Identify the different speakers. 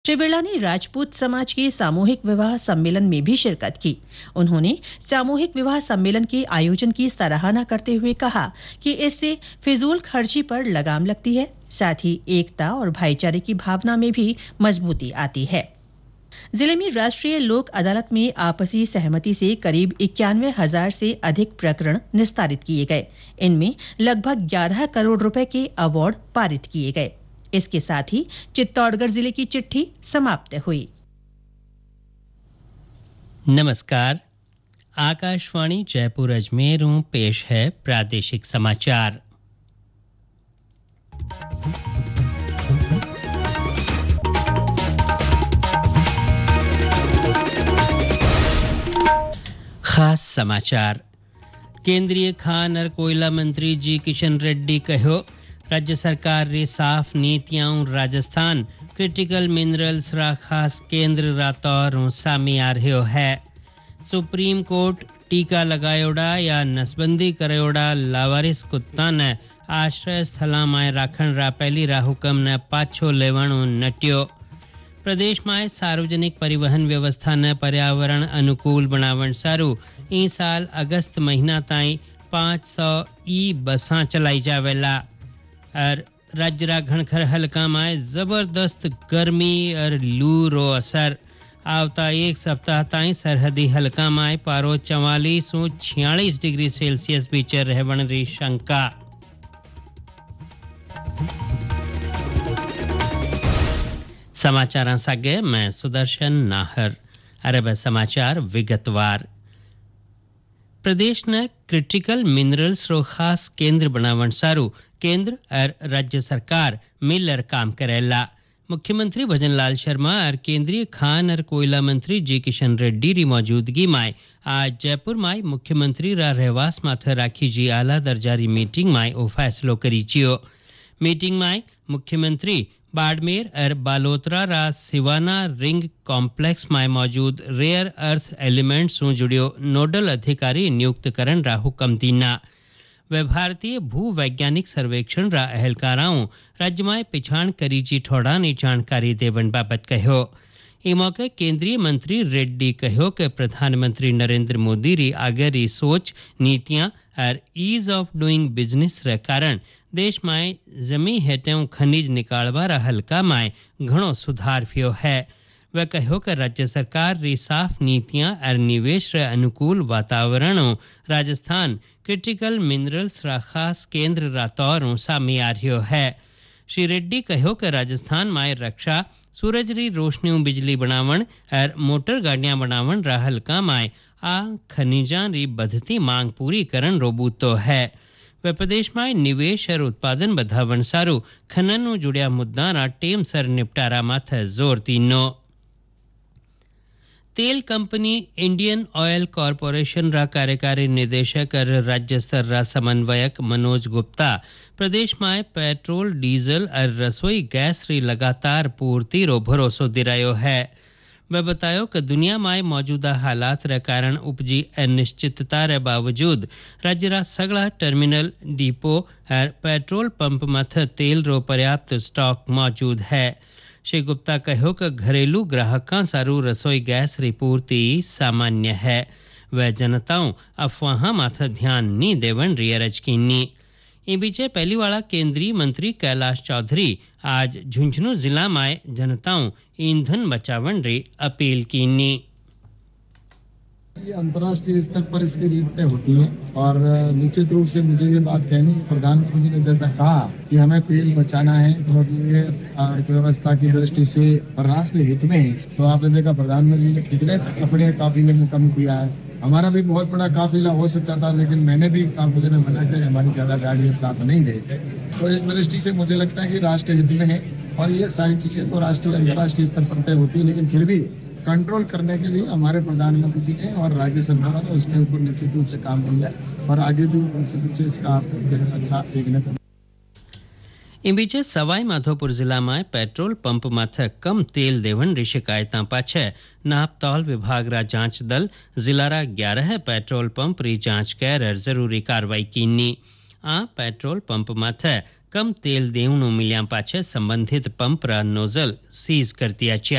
Speaker 1: श्री बिरला ने राजपूत समाज के सामूहिक विवाह सम्मेलन में भी शिरकत की। उन्होंने सामूहिक विवाह सम्मेलन के आयोजन की सराहना करते हुए कहा कि इससे फिजूल खर्ची पर लगाम लगती है, साथ ही एकता और भाईचारे की भावना में भी मजबूती आती है। जिले में राष्ट्रीय लोक अदालत में आपसी सहमति से करीब 91,000 से अधिक प्रकरण निस्तारित किए गए। इनमें लगभग 11 करोड़ रुपए के अवार्ड पारित किए गए। इसके साथ ही चित्तौड़गढ़ जिले की चिट्ठी समाप्त हुई।
Speaker 2: नमस्कार, आकाशवाणी जयपुर अजमेर पेश है प्रादेशिक समाचार। खास समाचार। केंद्रीय खान और कोयला मंत्री जी किशन रेड्डी कहो, राज्य सरकार री साफ नीतियां राजस्थान क्रिटिकल मिनरल्स रा खास केंद्र रा तौर सामी आ रह्यो है। सुप्रीम कोर्ट टीका लगायोड़ा या नसबंदी करोड़ा लावारिस कुत्ता ने आश्रय स्थला में राखण रा पहली रा हुकम ने पाछो लेवणो नट्यो। प्रदेश में सार्वजनिक परिवहन व्यवस्था ने पर्यावरण अनुकूल बनावण सारू ई साल अगस्त महीना ताई 500 ई बसां चलाई जावेला। और राज्य रा घणखर हलका में जबरदस्त गर्मी और लू रो असर। आवता एक सप्ताह ताई सरहदी हलका में पारो 44 से 46 डिग्री सेल्सियस बीचे रहवण री शंका। समाचार सागे मैं सुदर्शन नाहर। अरब समाचार विगतवार। प्रदेश ने क्रिटिकल मिनरल्स रो खास केंद्र बनावण सारू केंद्र और राज्य सरकार मिलकर काम करेला। मुख्यमंत्री भजनलाल शर्मा और केंद्रीय खान और कोयला मंत्री जी किशन रेड्डी री मौजूदगी में आज जयपुर में मुख्यमंत्री रा रहवास माथे राखी जी आला दर्जारी मीटिंग में ओ फैसलो करी चियो। मीटिंग में मुख्यमंत्री बाड़मेर और बालोतरा रा सिवाना रिंग कॉम्प्लेक्स में मौजूद रेयर अर्थ एलिमेंट्स से जुड़ियो नोडल अधिकारी नियुक्त करन रा हुकम दीना। वे भारतीय भू वैज्ञानिक सर्वेक्षण रा अहलकाराओं राज्य में पिछाण करी जी ठोड़ा ने जानकारी देवन बाबत कहो। ई मौके केंद्रीय मंत्री रेड्डी कहो कि प्रधानमंत्री नरेंद्र मोदी री आगे री सोच नीतियां और ईज ऑफ डूइंग बिजनेस रे कारण देश में जमी हेठे खनिज निकालवा रा हलका में घणो सुधार थियो है। वह कहो कि राज्य सरकार री साफ नीतियां और निवेश रे अनुकूल वातावरण राजस्थान क्रिटिकल मिनरल्स रा खास केंद्र रा तौर सामी आ रह्यो है। श्री रेड्डी कहो कि राजस्थान में रक्षा, सूरज री रोशनी बिजली बनावण और मोटर गाड़ियां बनावण रा हलका में आ खनिजां री बढ़ती मांग पूरी करन रोबूतो है। वे प्रदेश में निवेश और उत्पादन बढ़ावण सारू खनन जुड़िया मुद्दा रा टेम सर निपटारा माथे जोर दीनो। तेल कंपनी इंडियन ऑयल कॉरपोरेशन रा कार्यकारी निदेशक और राज्य स्तर रा समन्वयक मनोज गुप्ता प्रदेश में पेट्रोल, डीजल और रसोई गैस री लगातार पूर्ति रो भरोसो दिरायो है। वह बतायो कि दुनिया में मौजूदा हालात रे कारण उपजी अनिश्चितता रे बावजूद राज्य रा सगला टर्मिनल, डिपो और पेट्रोल पंप माथे तेल रो पर्याप्त स्टॉक मौजूद है। श्री गुप्ता कहो कि घरेलू ग्राहकों सारू रसोई गैस री पूर्ति सामान्य है। वह जनताओं अफवाह माथे ध्यान नी देवन री अरज कीनी। इन बीचे पहली वाला केंद्रीय मंत्री कैलाश चौधरी आज झुंझुनू जिला में जनताओं ईंधन बचावन री अपील कीनी।
Speaker 3: ये अंतर्राष्ट्रीय स्तर पर इसकी रीतें होती हैं और निश्चित रूप से मुझे ये बात कहनी, प्रधानमंत्री ने जैसा कहा कि हमें तेल बचाना है तो ये अर्थव्यवस्था की दृष्टि से राष्ट्रीय हित में, तो आपने देखा प्रधानमंत्री ने कितने अपने काफिले में कम किया है। हमारा भी बहुत बड़ा काफिला हो सकता था, लेकिन मैंने भी काफिले में मना किया, हमारी ज्यादा गाड़ियां साथ नहीं गई थे। तो इस दृष्टि से मुझे लगता है कि राष्ट्रीय हित में है और ये सारी चीजें तो राष्ट्रीय अंतर्राष्ट्रीय स्तर पर तय होती है, लेकिन फिर भी कंट्रोल करने के लिए हमारे प्रधानमंत्री जी ने और राज्य सरकार ने उसके ऊपर निश्चित रूप से काम किया और आगे भी निश्चित रूप से इसका अच्छा देखने को।
Speaker 2: इन बीचे सवाई माधोपुर जिला में पेट्रोल पंप माथे कम तेल देवन री शिकायतां पाछे नापतौल विभाग रा जांच दल जिला रा 11 पेट्रोल पंप री जांच कर जरूरी कार्रवाई कीनी। आ पेट्रोल पंप माथे कम तेल देवणु मिल्या पाछे संबंधित पंप रा नोजल सीज कर दिया।